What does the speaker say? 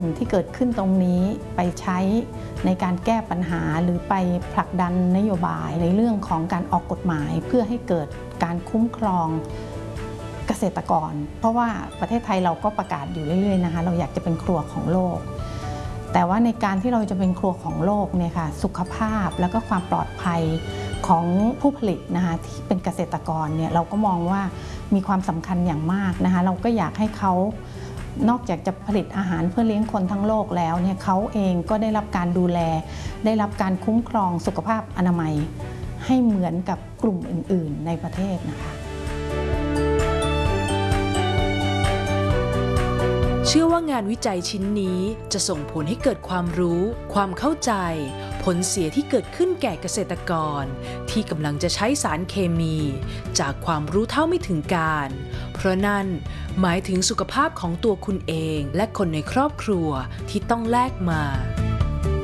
ที่เกิดขึ้นตรงนี้ไปใช้ในการแก้ปัญหาหรือไปผลักดันนโยบายในเรื่องของการออกกฎหมายเพื่อให้เกิดการคุ้มครองเกษตรกรเพราะว่าประเทศไทยเราก็ประกาศอยู่เรื่อยๆนะคะเราอยากจะเป็นครัวของโลกแต่ว่าในการที่เราจะเป็นครัวของโลกเนี่ยค่ะสุขภาพแล้วก็ความปลอดภัยของผู้ผลิตนะคะที่เป็นเกษตรกรเนี่ยเราก็มองว่ามีความสำคัญอย่างมากนะคะเราก็อยากให้เขานอกจากจะผลิตอาหารเพื่อเลี้ยงคนทั้งโลกแล้วเนี่ยเขาเองก็ได้รับการดูแลได้รับการคุ้มครองสุขภาพอนามัยให้เหมือนกับกลุ่มอื่นๆในประเทศนะคะเชื่อว่างานวิจัยชิ้นนี้จะส่งผลให้เกิดความรู้ความเข้าใจผลเสียที่เกิดขึ้นแก่เกษตรกรที่กำลังจะใช้สารเคมีจากความรู้เท่าไม่ถึงการเพราะนั่นหมายถึงสุขภาพของตัวคุณเองและคนในครอบครัวที่ต้องแลกมา